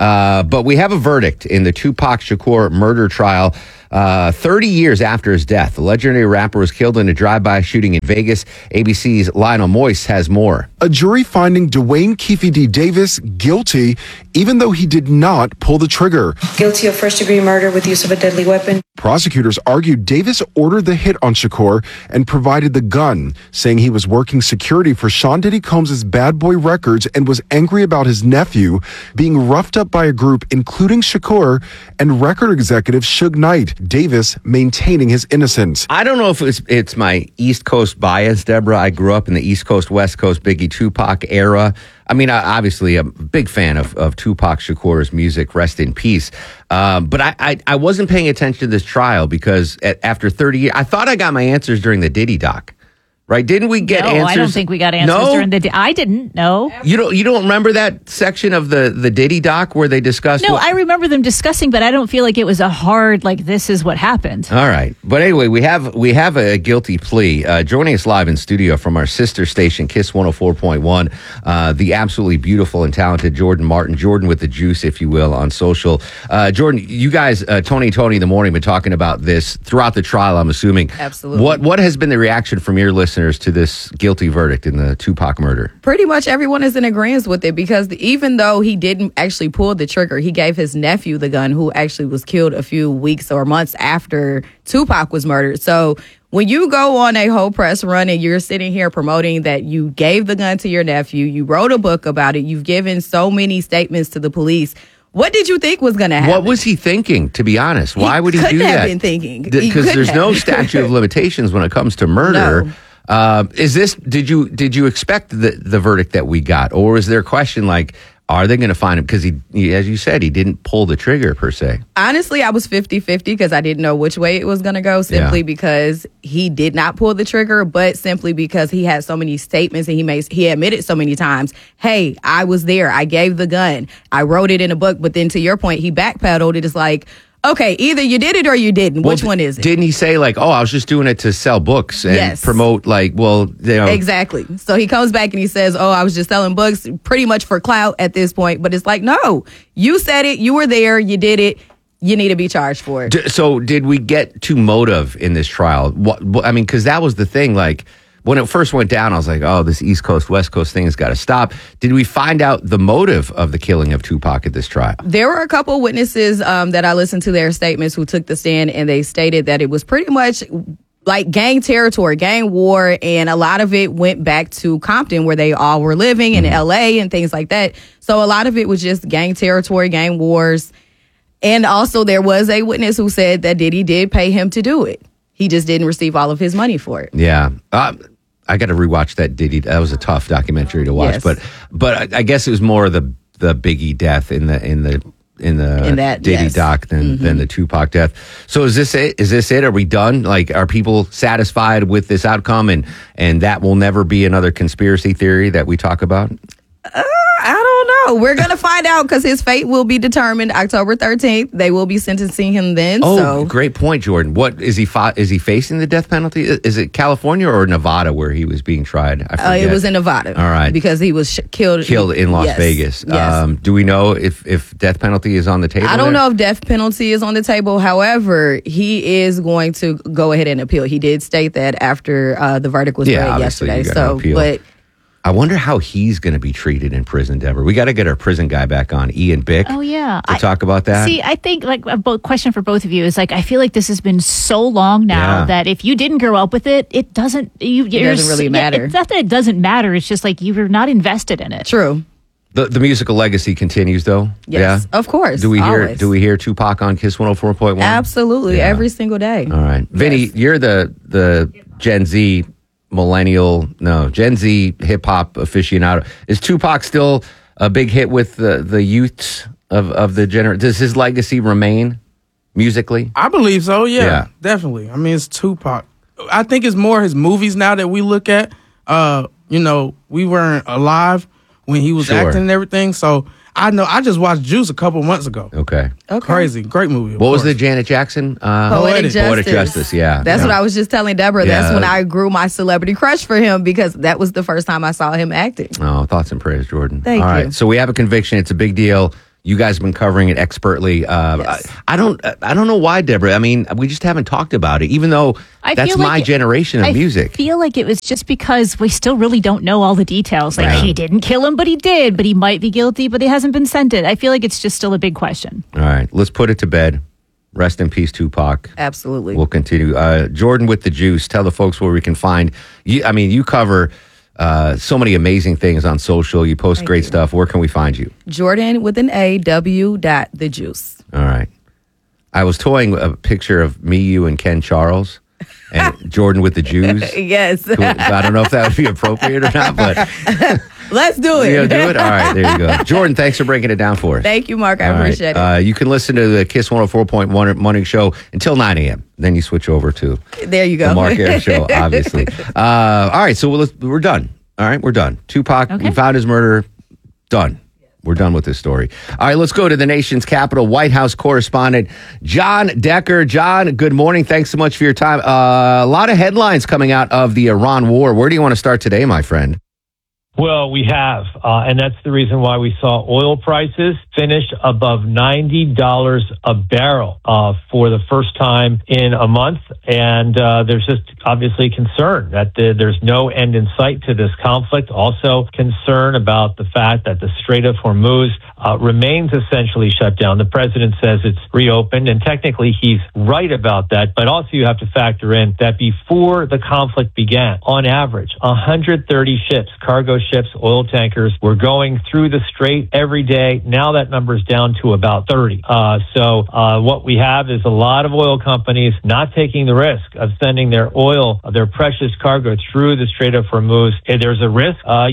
But we have a verdict in the Tupac Shakur murder trial. 30 years after his death, the legendary rapper was killed in a drive-by shooting in Vegas. ABC's Lionel Moyes has more. A jury finding Dwayne Keefe D. Davis guilty, even though he did not pull the trigger. Guilty of first-degree murder with use of a deadly weapon. Prosecutors argued Davis ordered the hit on Shakur and provided the gun, saying he was working security for Sean Diddy Combs' Bad Boy Records and was angry about his nephew being roughed up by a group including Shakur and record executive Suge Knight. Davis maintaining his innocence. I don't know if it's my East Coast bias, Deborah. I grew up in the East Coast, West Coast, Biggie Tupac era. I mean, obviously, I'm a big fan of Tupac Shakur's music, rest in peace. But I wasn't paying attention to this trial because after 30 years, I thought I got my answers during the Diddy doc. Right? Didn't we get answers? No, I don't think we got answers during the... I didn't, no. You don't remember that section of the Diddy doc where they discussed... No, I remember them discussing, but I don't feel like it was a hard, like, this is what happened. All right. But anyway, we have a guilty plea. Joining us live in studio from our sister station, KISS 104.1, the absolutely beautiful and talented Jordan Martin. Jordan with the juice, if you will, on social. Jordan, you guys, Tony in the morning, been talking about this throughout the trial, I'm assuming. Absolutely. What has been the reaction from your listeners to this guilty verdict in the Tupac murder? Pretty much everyone is in agreement with it because even though he didn't actually pull the trigger, he gave his nephew the gun, who actually was killed a few weeks or months after Tupac was murdered. So when you go on a whole press run and you're sitting here promoting that you gave the gun to your nephew, you wrote a book about it, you've given so many statements to the police, what did you think was going to happen? What was he thinking, to be honest? Why would he do that? He couldn't have been thinking. Because there's no statute of limitations when it comes to murder. No. Did you expect the verdict that we got? Or was there a question like, are they going to find him? Because he, as you said, he didn't pull the trigger per se. Honestly, I was 50-50 because I didn't know which way it was going to go, simply because he did not pull the trigger, but simply because he had so many statements and he admitted so many times, hey, I was there. I gave the gun. I wrote it in a book. But then to your point, he backpedaled. It is like, okay, either you did it or you didn't. Which one is it? Didn't he say like, oh, I was just doing it to sell books and promote Exactly. So he comes back and he says, oh, I was just selling books pretty much for clout at this point. But it's like, no, you said it. You were there. You did it. You need to be charged for it. So did we get to motive in this trial? I mean, because that was the thing, like, when it first went down, I was like, oh, this East Coast, West Coast thing has got to stop. Did we find out the motive of the killing of Tupac at this trial? There were a couple witnesses that I listened to their statements who took the stand, and they stated that it was pretty much like gang territory, gang war, and a lot of it went back to Compton where they all were living in LA and things like that. So a lot of it was just gang territory, gang wars. And also there was a witness who said that Diddy did pay him to do it. He just didn't receive all of his money for it. Yeah. I got to rewatch that Diddy. That was a tough documentary to watch, but I guess it was more of the Biggie death in the that, Diddy yes. doc than the Tupac death. So is this it? Is this it? Are we done? Like, are people satisfied with this outcome, and that will never be another conspiracy theory that we talk about? I don't know. We're going to find out because his fate will be determined October 13th. They will be sentencing him then. Oh, great point, Jordan. What is he? Is he facing the death penalty? Is it California or Nevada where he was being tried? I forget. It was in Nevada. All right, because he was killed in Las Vegas. Yes. Do we know if death penalty is on the table? I don't know if death penalty is on the table. However, he is going to go ahead and appeal. He did state that after the verdict was read yesterday. But I wonder how he's going to be treated in prison, Deborah. We got to get our prison guy back on, Ian Bick. Oh, yeah. To talk about that. See, I think, like, a question for both of you is, like, I feel like this has been so long now that if you didn't grow up with it, it doesn't really matter. It's not that it doesn't matter. It's just, like, you're not invested in it. True. The musical legacy continues, though. Yes, of course. Do we hear Tupac on Kiss 104.1? Absolutely, every single day. All right, Vinny, you're the Gen Z Gen Z hip hop aficionado. Is Tupac still a big hit with the youths of the generation? Does his legacy remain musically? I believe so. Yeah, definitely. I mean, it's Tupac. I think it's more his movies now that we look at. We weren't alive when he was acting and everything, so I know. I just watched Juice a couple months ago. Okay. Crazy, great movie. What was the Janet Jackson? Poetic Justice. Yeah, that's what I was just telling Deborah. Yeah. That's when I grew my celebrity crush for him because that was the first time I saw him acting. Oh, thoughts and prayers, Jordan. Thank you. All right, so we have a conviction. It's a big deal. You guys have been covering it expertly. I don't know why, Deborah. I mean, we just haven't talked about it, even though that's my generation of music. I feel like it was just because we still really don't know all the details. Like, he didn't kill him, but he did. But he might be guilty, but he hasn't been sentenced. I feel like it's just still a big question. All right, let's put it to bed. Rest in peace, Tupac. Absolutely. We'll continue. Jordan with the Juice. Tell the folks where we can find you. I mean, you cover so many amazing things on social. You post great stuff. Where can we find you? Jordan with an A.W.the Juice. All right. I was toying a picture of me, you, and Ken Charles, and Jordan with the Jews. Yes. Cool. I don't know if that would be appropriate or not, but let's do it. You do it? All right, there you go. Jordan, thanks for breaking it down for us. Thank you, Mark. I appreciate it. You can listen to the Kiss 104.1 morning show until 9 a.m. Then you switch over to there you go. The Mark Arum Show, obviously. All right, so we're done. All right, we're done. Tupac, we found his murder. Done. We're done with this story. All right, let's go to the nation's capital. White House correspondent John Decker. John, good morning. Thanks so much for your time. A lot of headlines coming out of the Iran war. Where do you want to start today, my friend? Well, we have, and that's the reason why we saw oil prices finish above $90 a barrel for the first time in a month. And there's just obviously concern that there's no end in sight to this conflict. Also concern about the fact that the Strait of Hormuz remains essentially shut down. The president says it's reopened, and technically he's right about that. But also you have to factor in that before the conflict began, on average, 130 ships, cargo ships, oil tankers were going through the strait every day. Now that number's down to about 30. So what we have is a lot of oil companies not taking the risk of sending their oil, their precious cargo through the Strait of Hormuz. There's a risk, I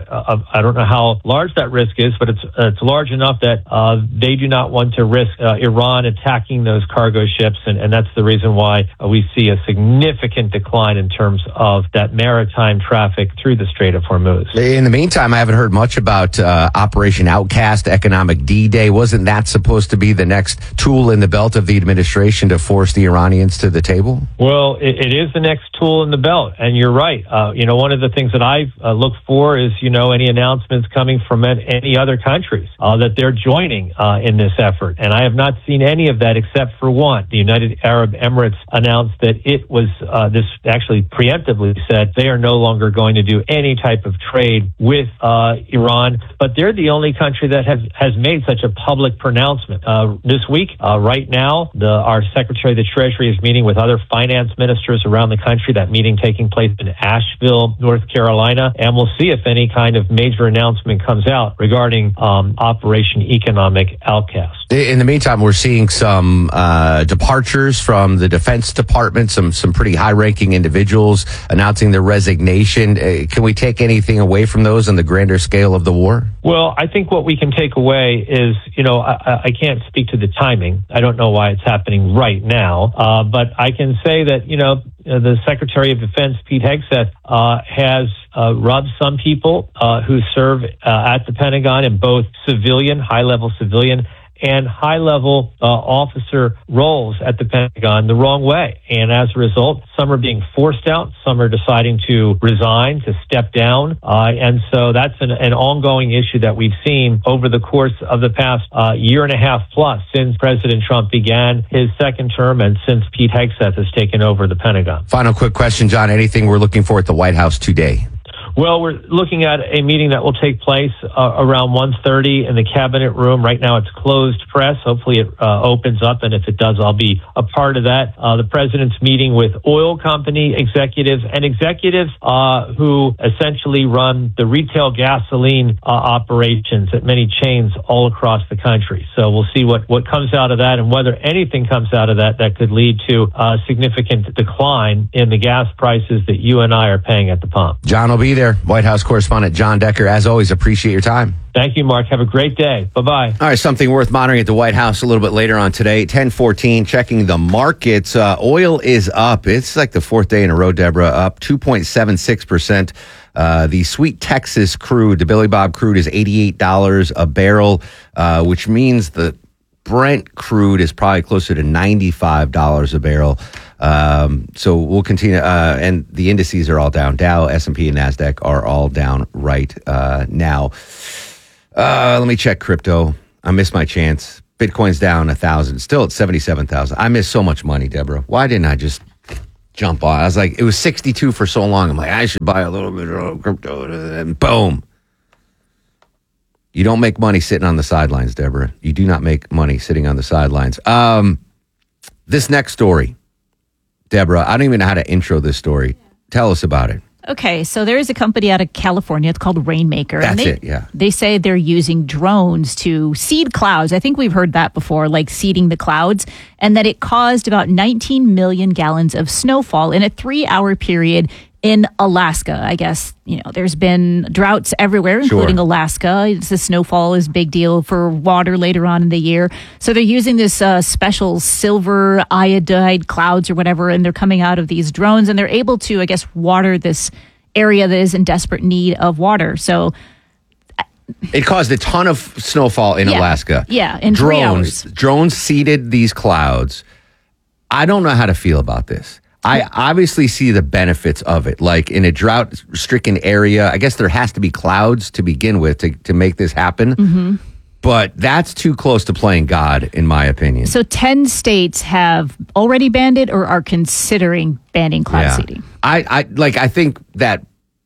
don't know how large that risk is, but it's large enough that they do not want to risk Iran attacking those cargo ships. And that's the reason why we see a significant decline in terms of that maritime traffic through the Strait of Hormuz. In the meantime, I haven't heard much about Operation Outcast, Economic D-Day. Wasn't that supposed to be the next tool in the belt of the administration to force the Iranians to the table? Well, it is the next tool in the belt. And you're right. One of the things that I look for is, any announcements coming from any other countries that they're joining in this effort. And I have not seen any of that except for one. The United Arab Emirates announced that it was, this actually preemptively said, they are no longer going to do any type of trade with Iran, but they're the only country that has made such a public pronouncement. This week, right now, our Secretary of the Treasury is meeting with other finance ministers around the country, that meeting taking place in Asheville, North Carolina, and we'll see if any kind of major announcement comes out regarding Operation Economic Outcast. In the meantime, we're seeing some departures from the Defense Department, some pretty high-ranking individuals announcing their resignation. Can we take anything away from those on the grander scale of the war? Well, I think what we can take away is, I can't speak to the timing. I don't know why it's happening right now, but I can say that, the Secretary of Defense, Pete Hegseth, has rubbed some people who serve at the Pentagon in both high-level civilian and high-level officer roles at the Pentagon the wrong way. And as a result, some are being forced out, some are deciding to resign, to step down. And so that's an ongoing issue that we've seen over the course of the past year and a half plus since President Trump began his second term and since Pete Hegseth has taken over the Pentagon. Final quick question, John. Anything we're looking for at the White House today? Well, we're looking at a meeting that will take place around 1:30 in the cabinet room. Right now it's closed press. Hopefully it opens up, and if it does, I'll be a part of that. The president's meeting with oil company executives and executives who essentially run the retail gasoline operations at many chains all across the country. So we'll see what comes out of that and whether anything comes out of that could lead to a significant decline in the gas prices that you and I are paying at the pump. John will be there. White House correspondent John Decker, as always, appreciate your time. Thank you, Mark. Have a great day. Bye-bye. All right, something worth monitoring at the White House a little bit later on today. 10:14, checking the markets. Oil is up. It's like the fourth day in a row, Deborah, up 2.76%. The Sweet Texas crude, the Billy Bob crude, is $88 a barrel, which means the Brent crude is probably closer to $95 a barrel. So we'll continue, and the indices are all down. Dow, S&P, and NASDAQ are all down right now. Let me check crypto. I missed my chance. Bitcoin's down 1,000, still at 77,000. I missed so much money, Deborah. Why didn't I just jump on? I was like, it was 62 for so long. I'm like, I should buy a little bit of crypto, and boom. You don't make money sitting on the sidelines, Deborah. You do not make money sitting on the sidelines. This next story, Deborah, I don't even know how to intro this story. Tell us about it. Okay, so there is a company out of California. It's called Rainmaker. That's it, yeah. They say they're using drones to seed clouds. I think we've heard that before, like seeding the clouds, and that it caused about 19 million gallons of snowfall in a 3-hour period in Alaska. I guess, there's been droughts everywhere, including Alaska. The snowfall is a big deal for water later on in the year. So they're using this special silver iodide clouds or whatever, and they're coming out of these drones, and they're able to, I guess, water this area that is in desperate need of water. So it caused a ton of snowfall in Alaska. Yeah, in 3 hours. Drones seeded these clouds. I don't know how to feel about this. I obviously see the benefits of it. Like in a drought-stricken area, I guess there has to be clouds to begin with to make this happen. Mm-hmm. But that's too close to playing God, in my opinion. So 10 states have already banned it or are considering banning cloud seeding. I think that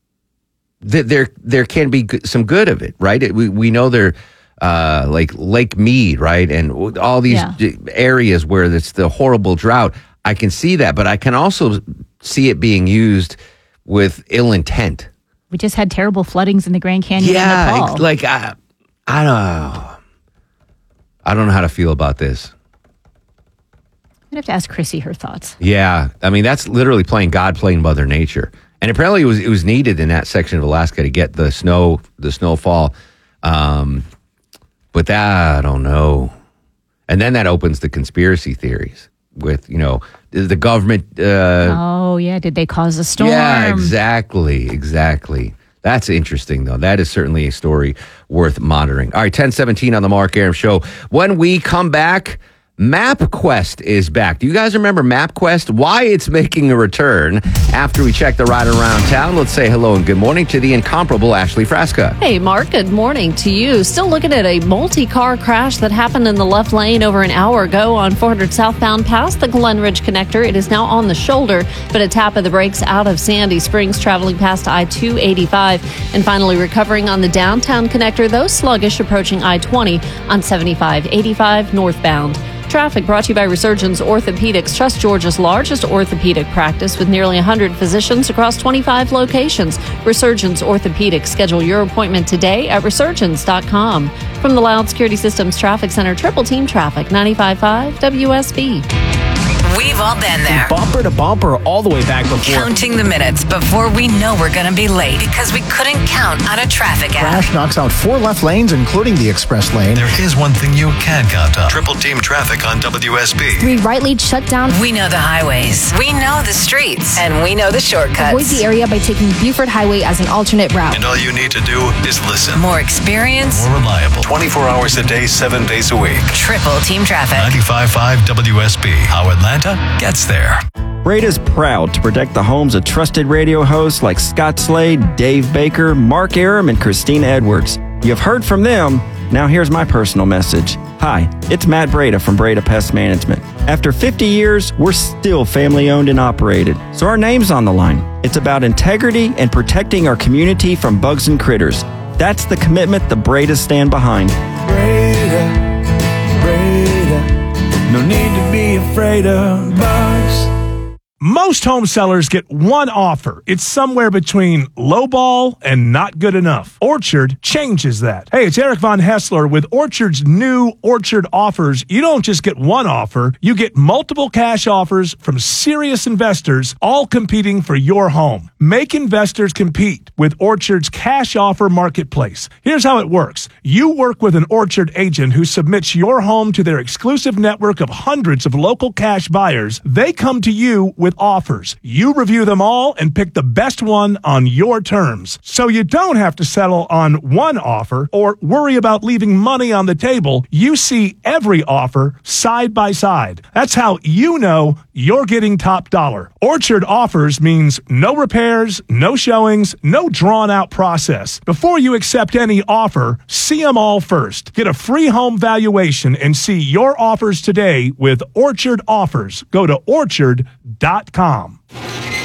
there can be some good of it, right? We know there like Lake Mead, right? And all these areas where it's the horrible drought. I can see that, but I can also see it being used with ill intent. We just had terrible floodings in the Grand Canyon in Nepal. I don't know how to feel about this. I'd have to ask Chrissy her thoughts. Yeah, I mean that's literally playing God, playing Mother Nature, and apparently it was needed in that section of Alaska to get the snowfall. But that I don't know, and then that opens the conspiracy theories. With, the government. Did they cause a storm? Yeah, exactly. That's interesting, though. That is certainly a story worth monitoring. All right, 10:17 on the Mark Arum Show. When we come back, MapQuest is back. Do you guys remember MapQuest? Why it's making a return? After we check the ride around town, let's say hello and good morning to the incomparable Ashley Fresca. Hey, Mark, good morning to you. Still looking at a multi-car crash that happened in the left lane over an hour ago on 400 southbound past the Glen Ridge connector. It is now on the shoulder, but a tap of the brakes out of Sandy Springs traveling past I-285. And finally recovering on the downtown connector, though sluggish approaching I-20 on 7585 northbound. Traffic brought to you by Resurgence Orthopedics. Trust Georgia's largest orthopedic practice with nearly 100 physicians across 25 locations. Resurgence Orthopedics. Schedule your appointment today at resurgence.com. From the Loud Security Systems Traffic Center, Triple Team Traffic, 95.5 WSB. We've all been there. Bumper to bumper all the way back before. Counting the minutes before we know we're going to be late because we couldn't count on a traffic app. Crash knocks out 4 left lanes, including the express lane. There is one thing you can count on. Triple team traffic on WSB. 3 right lanes shut down. We know the highways. We know the streets. And we know the shortcuts. Avoid the area by taking Buford Highway as an alternate route. And all you need to do is listen. More experience. More reliable. 24 hours a day, 7 days a week. Triple team traffic. 95.5 WSB. How Atlanta gets there. Brady's proud to protect the homes of trusted radio hosts like Scott Slade, Dave Baker, Mark Aram, and Christina Edwards. You've heard from them. Now here's my personal message. Hi, it's Matt Breda from Breda Pest Management. After 50 years, we're still family-owned and operated, so our name's on the line. It's about integrity and protecting our community from bugs and critters. That's the commitment the Bredas stand behind. Breda, no need to be afraid of bugs. Most home sellers get one offer. It's somewhere between lowball and not good enough. Orchard changes that. Hey, it's Eric Von Hessler with Orchard's new Orchard offers. You don't just get one offer. You get multiple cash offers from serious investors, all competing for your home. Make investors compete with Orchard's cash offer marketplace. Here's how it works. You work with an Orchard agent who submits your home to their exclusive network of hundreds of local cash buyers. They come to you with offers. You review them all and pick the best one on your terms. So you don't have to settle on one offer or worry about leaving money on the table. You see every offer side by side. That's how you know you're getting top dollar. Orchard offers means no repairs, no showings, no drawn out process. Before you accept any offer, see them all first. Get a free home valuation and see your offers today with Orchard Offers. Go to orchard.com.